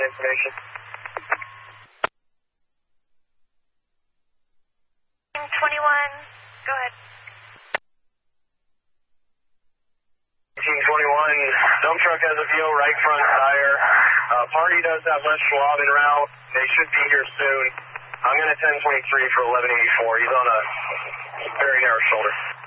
information. 21, go ahead. 1821, dump truck has a VO right front tire. Party does have Les Schwab en route. They should be here soon. I'm going to 1023 for 1184. He's on a very narrow shoulder.